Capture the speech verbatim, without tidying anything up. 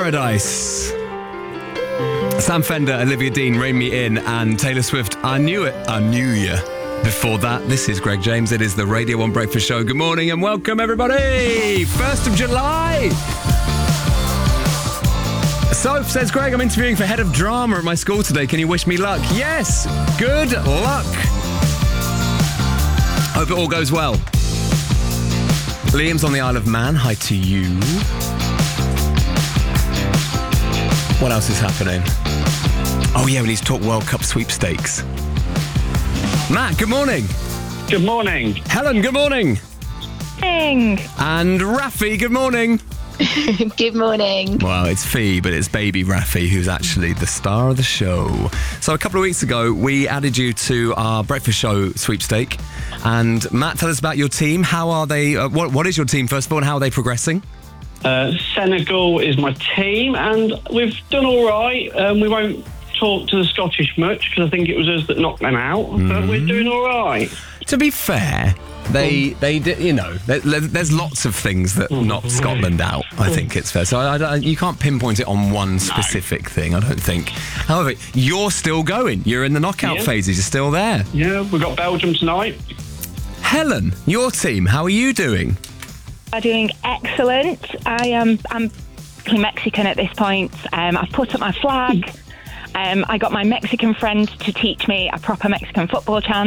Paradise. Sam Fender, Olivia Dean, Rein Me In, and Taylor Swift, I Knew It, I Knew Ya. Before that, this is Greg James. It is the Radio one Breakfast Show. Good morning and welcome, everybody. first of July. So, says Greg, I'm interviewing for head of drama at my school today. Can you wish me luck? Yes. Good luck. Hope it all goes well. Liam's on the Isle of Man. Hi to you. What else is happening? Oh, yeah, we need to talk World Cup sweepstakes. Matt, good morning. Good morning. Helen, good morning. Morning. And Rafi, good morning. Good morning. Well, it's Fee, but it's baby Rafi who's actually the star of the show. So a couple of weeks ago, we added you to our breakfast show sweepstake. And Matt, tell us about your team. How are they? Uh, what, what is your team, first of all, and how are they progressing? Uh, Senegal is my team, and we've done all right. Um, we won't talk to the Scottish much because I think it was us that knocked them out, mm. but we're doing all right. To be fair, they they you know there, there's lots of things that knocked Scotland out. I think it's fair. So I, I, you can't pinpoint it on one specific no. thing. I don't think. However, you're still going. You're in the knockout yeah. phases. You're still there. Yeah, we've got Belgium tonight. Helen, your team. How are you doing? I'm doing excellent. I am. I'm Mexican at this point. Um, I've put up my flag. Um, I got my Mexican friend to teach me a proper Mexican football chant.